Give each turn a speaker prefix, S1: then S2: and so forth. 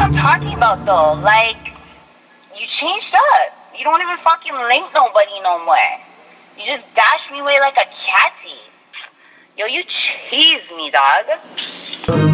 S1: I'm talking about though. Like, you changed up. You don't even fucking link nobody no more. You just dash me away like a catty. Yo, you cheese me, dog.